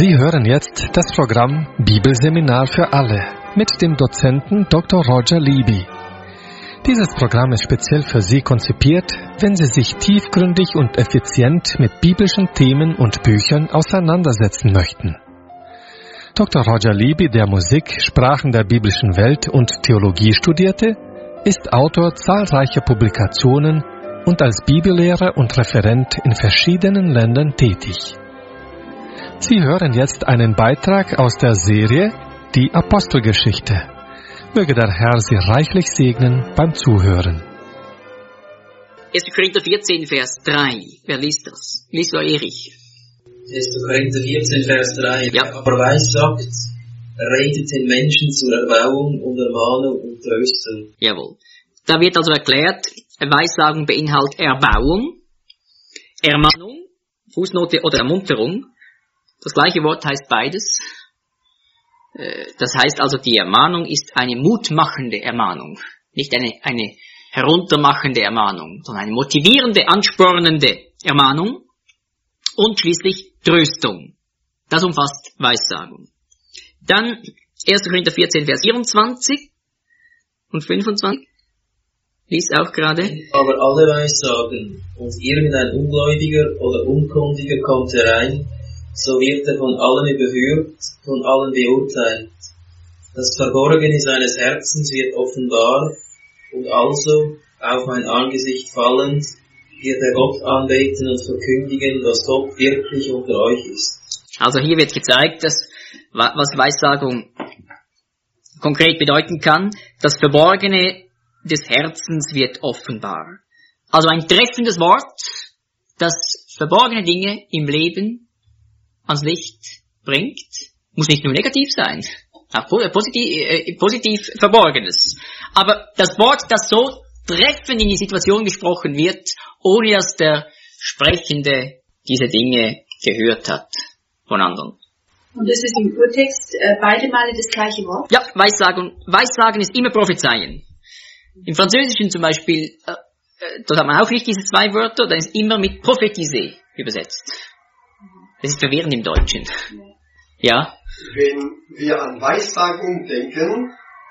Sie hören jetzt das Programm Bibelseminar für alle mit dem Dozenten Dr. Roger Libby. Dieses Programm ist speziell für Sie konzipiert, wenn Sie sich tiefgründig und effizient mit biblischen Themen und Büchern auseinandersetzen möchten. Dr. Roger Libby, der Musik, Sprachen der biblischen Welt und Theologie studierte, ist Autor zahlreicher Publikationen und als Bibellehrer und Referent in verschiedenen Ländern tätig. Sie hören jetzt einen Beitrag aus der Serie Die Apostelgeschichte. Möge der Herr Sie reichlich segnen beim Zuhören. 1. Korinther 14, Vers 3. Wer liest das? Liest war Erich. 1. Korinther 14, Vers 3. Ja. Aber Weissagt, redet den Menschen zur Erbauung und Ermahnung und Tröstung. Jawohl. Da wird also erklärt, Weissagung beinhaltet Erbauung, Ermahnung, Fußnote oder Ermunterung. Das gleiche Wort heißt beides. Das heißt also, die Ermahnung ist eine mutmachende Ermahnung. Nicht eine heruntermachende Ermahnung, sondern eine motivierende, anspornende Ermahnung. Und schließlich Tröstung. Das umfasst Weissagung. Dann 1. Korinther 14, Vers 24 und 25. Lies auch gerade. Aber alle Weissagen und irgendein Ungläubiger oder Unkundiger kommt herein, so wird er von allen überhört, von allen beurteilt. Das Verborgene seines Herzens wird offenbar, und also, auf mein Angesicht fallend, wird er Gott anbeten und verkündigen, was Gott wirklich unter euch ist. Also hier wird gezeigt, dass, was Weissagung konkret bedeuten kann. Das Verborgene des Herzens wird offenbar. Also ein treffendes Wort, das verborgene Dinge im Leben ans Licht bringt, muss nicht nur negativ sein, auch positiv Verborgenes. Aber das Wort, das so treffend in die Situation gesprochen wird, ohne dass der Sprechende diese Dinge gehört hat von anderen. Und das ist im Urtext beide Male das gleiche Wort? Ja, Weissagen ist immer Prophezeien. Im Französischen zum Beispiel, dort hat man auch nicht diese zwei Wörter, dann ist immer mit prophétiser übersetzt. Das ist verwirrend im Deutschen. Ja? Wenn wir an Weissagung denken,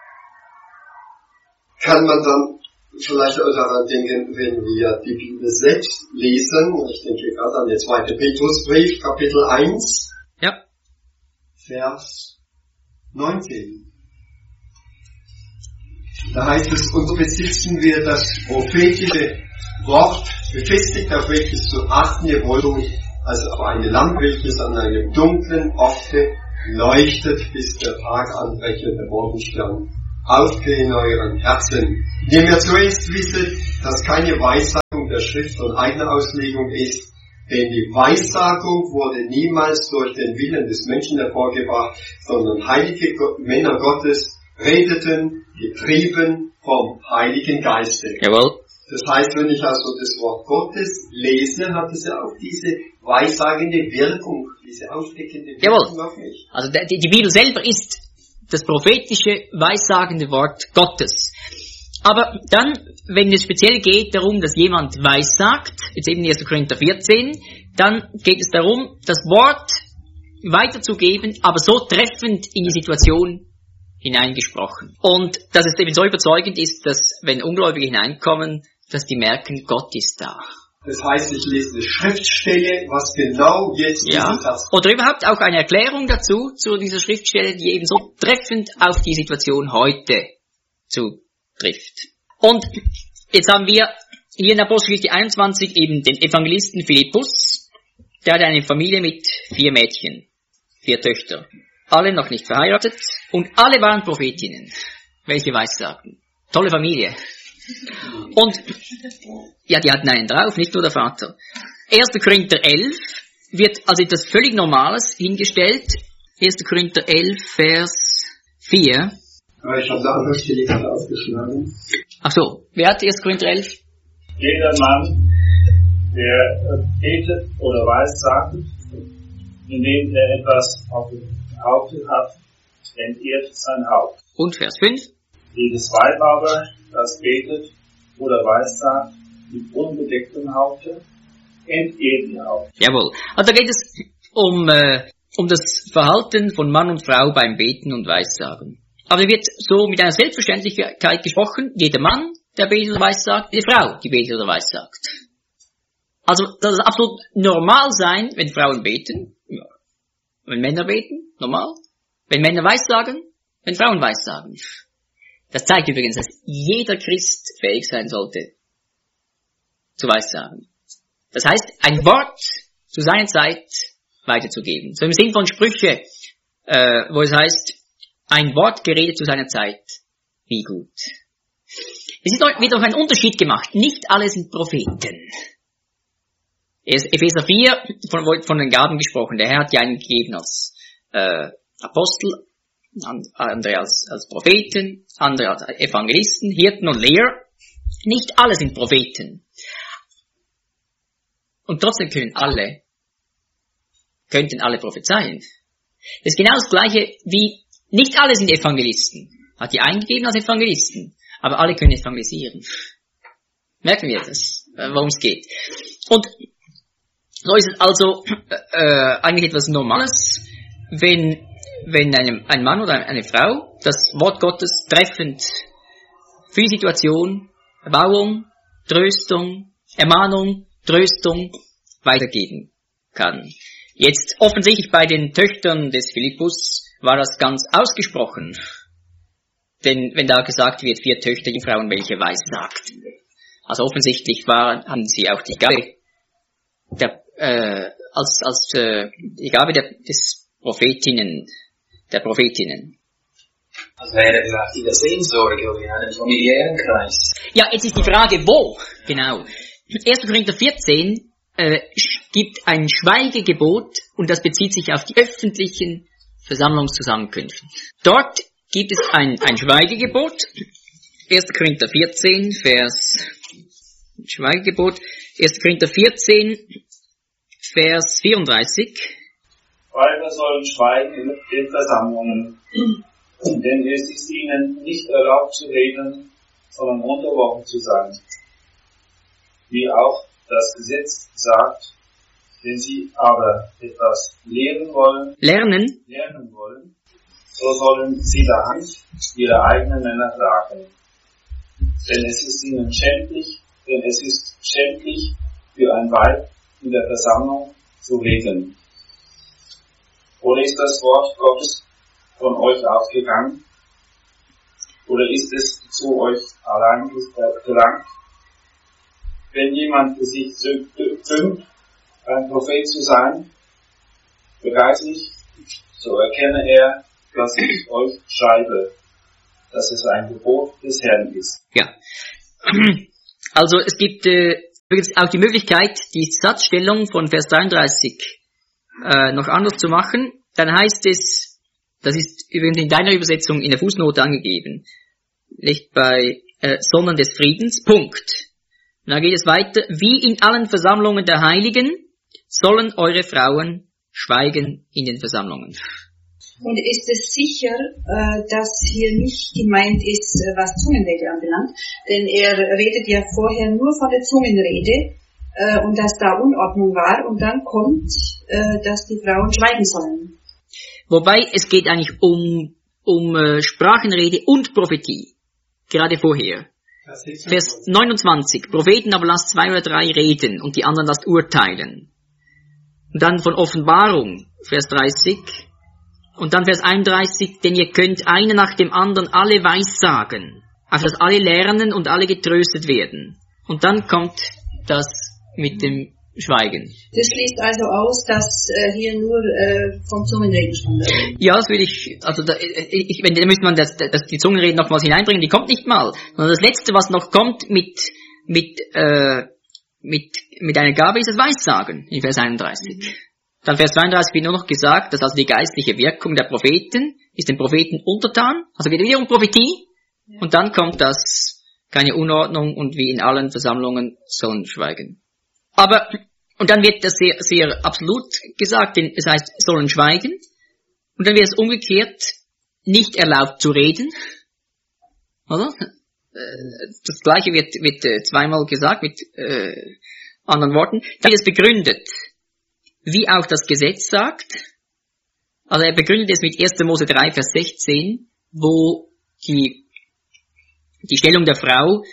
kann man dann vielleicht auch daran denken, wenn wir die Bibel selbst lesen. Ich denke gerade an den 2. Petrusbrief, Kapitel 1, ja. Vers 19. Da heißt es, und so besitzen wir das prophetische Wort, befestigt, auf welches zu achten ihr wollt, also auf eine Lampe, welches an einem dunklen Orte leuchtet, bis der Tag anbreche, der Morgenstern aufgehe in euren Herzen. Indem ihr zuerst wisset, dass keine Weissagung der Schrift von eigener Auslegung ist, denn die Weissagung wurde niemals durch den Willen des Menschen hervorgebracht, sondern heilige Männer Gottes redeten, getrieben vom Heiligen Geiste. Jawohl. Das heißt, wenn ich also das Wort Gottes lese, hat es ja auch diese weissagende Wirkung, diese aufdeckende Wirkung auf mich. Also die Bibel selber ist das prophetische, weissagende Wort Gottes. Aber dann, wenn es speziell geht darum, dass jemand weissagt, jetzt eben 1. Korinther 14, dann geht es darum, das Wort weiterzugeben, aber so treffend in die Situation hineingesprochen. Und dass es eben so überzeugend ist, dass wenn Ungläubige hineinkommen, dass die merken, Gott ist da. Das heißt, ich lese eine Schriftstelle, was genau jetzt dieses Satz. Oder überhaupt auch eine Erklärung dazu, zu dieser Schriftstelle, die eben so treffend auf die Situation heute zutrifft. Und jetzt haben wir hier in Apostelgeschichte 21 eben den Evangelisten Philippus. Der hat eine Familie mit 4 Mädchen, 4 Töchter. Alle noch nicht verheiratet und alle waren Prophetinnen. Welche Weissagten. Tolle Familie. Und, ja, die hatten einen drauf, nicht nur der Vater. 1. Korinther 11 wird als etwas völlig Normales hingestellt. 1. Korinther 11, Vers 4. Ich habe da andere Stelle gerade aufgeschlagen. Ach so, wer hat 1. Korinther 11? Jeder Mann, der betet oder weissagt, indem er etwas auf dem Haupte hat, entehrt sein Haupt. Und Vers 5. Jedes Weib aber, das betet oder weissagt mit unbedecktem Haupte, entehrt ihr Haupt. Jawohl. Also da geht es um um das Verhalten von Mann und Frau beim Beten und Weissagen. Aber wird so mit einer Selbstverständlichkeit gesprochen, jeder Mann, der betet oder weissagt, jede Frau, die betet oder weissagt. Also, das ist absolut normal sein, wenn Frauen beten, ja. Wenn Männer beten, normal. Wenn Männer weissagen, wenn Frauen weissagen. Das zeigt übrigens, dass jeder Christ fähig sein sollte, zu weissagen. Das heißt, ein Wort zu seiner Zeit weiterzugeben. So im Sinn von Sprüche, wo es heißt, ein Wort geredet zu seiner Zeit, wie gut. Wird auch ein Unterschied gemacht. Nicht alle sind Propheten. Epheser 4, von den Gaben gesprochen. Der Herr hat die einen gegeben als Apostel, andere als Propheten, andere als Evangelisten, Hirten und Lehrer. Nicht alle sind Propheten. Und trotzdem könnten alle prophezeien. Das ist genau das Gleiche wie, nicht alle sind Evangelisten. Hat die einen gegeben als Evangelisten, aber alle können evangelisieren. Merken wir das, worum es geht. Und so ist es also eigentlich etwas Normales, wenn ein Mann oder eine Frau das Wort Gottes treffend für die Situation, Erbauung, Tröstung, Ermahnung, Tröstung weitergeben kann. Jetzt offensichtlich bei den Töchtern des Philippus war das ganz ausgesprochen. Denn wenn da gesagt wird, 4 Töchter, die Frauen, welche weissagten. Also offensichtlich haben sie auch die Gabe die Gabe des Prophetinnen. Das wäre vielleicht in der Seelsorge oder in einem familiären Kreis. Ja, jetzt ist die Frage, wo? Genau. 1. Korinther 14 gibt ein Schweigegebot und das bezieht sich auf die öffentlichen Versammlungszusammenkünfte. Dort gibt es ein Schweigegebot. 1. Korinther 14, Schweigegebot. 1. Korinther 14, Vers 34. Weiber sollen schweigen in den Versammlungen, denn es ist ihnen nicht erlaubt zu reden, sondern unterworfen zu sein. Wie auch das Gesetz sagt, wenn sie aber etwas lernen wollen, so sollen sie daheim ihre eigenen Männer fragen. Denn es ist schändlich für ein Weib in der Versammlung zu reden. Oder ist das Wort Gottes von euch ausgegangen? Oder ist es zu euch allein gelangt? Wenn jemand sich dünkt, ein Prophet zu sein, begeistert, so erkenne er, dass ich euch schreibe, dass es ein Gebot des Herrn ist. Ja, also es gibt übrigens auch die Möglichkeit, die Satzstellung von Vers 33 noch anders zu machen. Dann heißt es, das ist übrigens in deiner Übersetzung in der Fußnote angegeben, nicht bei sondern des Friedens, Punkt. Und dann geht es weiter, wie in allen Versammlungen der Heiligen sollen eure Frauen schweigen in den Versammlungen. Und ist es sicher, dass hier nicht gemeint ist, was Zungenrede anbelangt? Denn er redet ja vorher nur von der Zungenrede und dass da Unordnung war und dann kommt, dass die Frauen schweigen sollen. Wobei es geht eigentlich um Sprachenrede und Prophetie. Gerade vorher. Vers 29. Propheten aber lasst 2 oder 3 reden und die anderen lasst urteilen. Und dann von Offenbarung, Vers 30. Und dann Vers 31. Denn ihr könnt einer nach dem anderen alle weissagen, auf dass alle lernen und alle getröstet werden. Und dann kommt das mit dem Schweigen. Das schließt also aus, dass hier nur vom Zungenreden stand. Ja, das würde ich, also da müsste man die Zungenreden nochmals hineinbringen, die kommt nicht mal. Sondern das Letzte, was noch kommt mit einer Gabe, ist das Weissagen, in Vers 31. Dann Vers 32 wird nur noch gesagt, dass also die geistliche Wirkung der Propheten ist den Propheten untertan, also wieder um Prophetie. Ja. Und dann kommt das, keine Unordnung und wie in allen Versammlungen sollen schweigen. Aber, und dann wird das sehr, sehr absolut gesagt, denn es heißt, sollen schweigen. Und dann wird es umgekehrt nicht erlaubt zu reden. Oder? Das Gleiche wird zweimal gesagt mit anderen Worten. Dann wird es begründet, wie auch das Gesetz sagt. Also er begründet es mit 1. Mose 3, Vers 16, wo die Stellung der Frau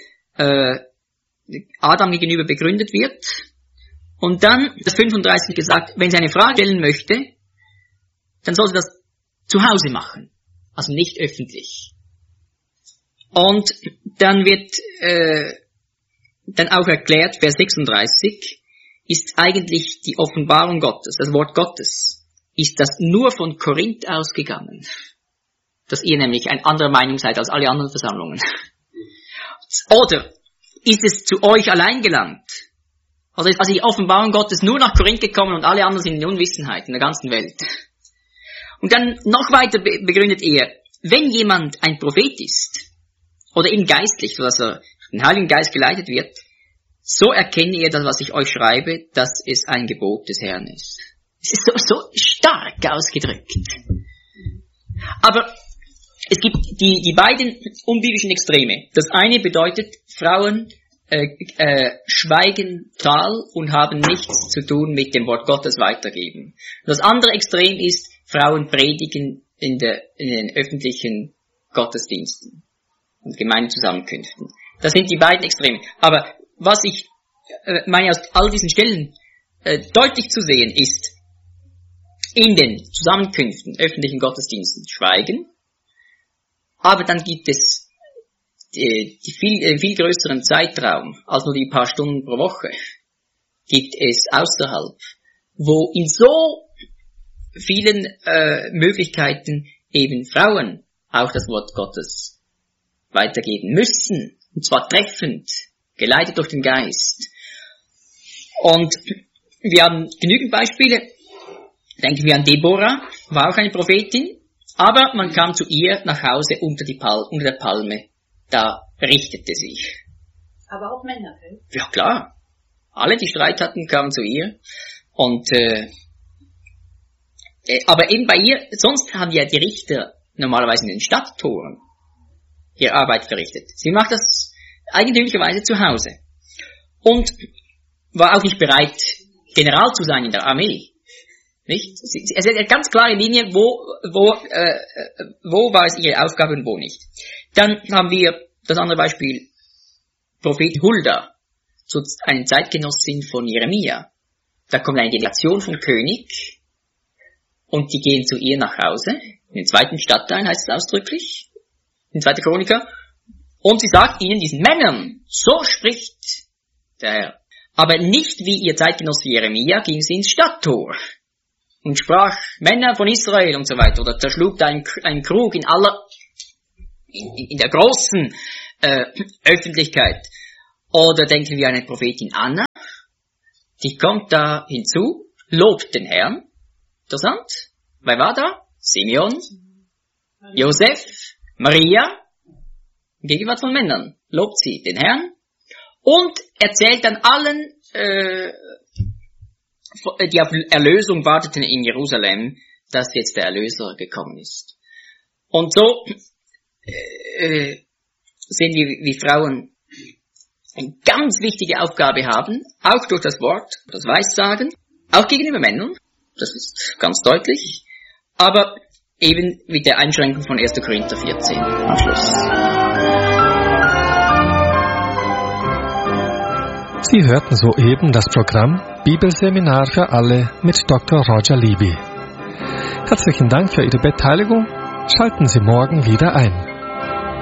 Adam gegenüber begründet wird. Und dann, das 35 gesagt, wenn sie eine Frage stellen möchte, dann soll sie das zu Hause machen, also nicht öffentlich. Und dann wird dann auch erklärt, Vers 36, ist eigentlich die Offenbarung Gottes, das Wort Gottes, ist das nur von Korinth ausgegangen, dass ihr nämlich ein anderer Meinung seid als alle anderen Versammlungen. Oder ist es zu euch allein gelangt? Also ist die Offenbarung Gottes nur nach Korinth gekommen und alle anderen sind in Unwissenheit in der ganzen Welt. Und dann noch weiter begründet er, wenn jemand ein Prophet ist, oder eben geistlich, dass er den Heiligen Geist geleitet wird, so erkenne ihr das, was ich euch schreibe, dass es ein Gebot des Herrn ist. Es ist so stark ausgedrückt. Aber es gibt die beiden unbiblischen Extreme. Das eine bedeutet, Frauen schweigen total und haben nichts zu tun mit dem Wort Gottes weitergeben. Das andere Extrem ist, Frauen predigen in den öffentlichen Gottesdiensten und Gemeindezusammenkünften. Das sind die beiden Extreme. Aber was ich meine aus all diesen Stellen deutlich zu sehen ist, in den Zusammenkünften, öffentlichen Gottesdiensten schweigen, aber dann gibt es viel größeren Zeitraum als nur die paar Stunden pro Woche, gibt es außerhalb, wo in so vielen Möglichkeiten eben Frauen auch das Wort Gottes weitergeben müssen, und zwar treffend, geleitet durch den Geist. Und wir haben genügend Beispiele. Denken wir an Deborah, war auch eine Prophetin, aber man kam zu ihr nach Hause unter der Palme. Da richtete sich. Aber auch Männer, gell? Ja klar. Alle, die Streit hatten, kamen zu ihr. Und aber eben bei ihr, sonst haben ja die Richter normalerweise in den Stadttoren ihre Arbeit verrichtet. Sie macht das eigentümlicherweise zu Hause. Und war auch nicht bereit, General zu sein in der Armee. Nicht? Es ist eine ganz klare Linie, wo war es ihre Aufgabe und wo nicht. Dann haben wir das andere Beispiel, Prophet Hulda, so eine Zeitgenossin von Jeremia. Da kommt eine Delegation vom König und die gehen zu ihr nach Hause, in den 2. Stadtteil heißt es ausdrücklich, in 2. Chroniker, und sie sagt ihnen, diesen Männern, so spricht der Herr. Aber nicht wie ihr Zeitgenosse Jeremia ging sie ins Stadttor und sprach, Männer von Israel und so weiter, oder zerschlug einen Krug in der großen Öffentlichkeit. Oder denken wir an eine Prophetin Anna, die kommt da hinzu, lobt den Herrn, interessant, wer war da? Simeon, Josef, Maria, in Gegenwart von Männern, lobt sie den Herrn und erzählt dann allen, die auf Erlösung warteten in Jerusalem, dass jetzt der Erlöser gekommen ist. Und so sehen wir, wie Frauen eine ganz wichtige Aufgabe haben, auch durch das Wort, das Weissagen, auch gegenüber Männern, das ist ganz deutlich, aber eben mit der Einschränkung von 1. Korinther 14 am Schluss. Sie hörten soeben das Programm Bibelseminar für alle mit Dr. Roger Libby. Herzlichen Dank für Ihre Beteiligung. Schalten Sie morgen wieder ein.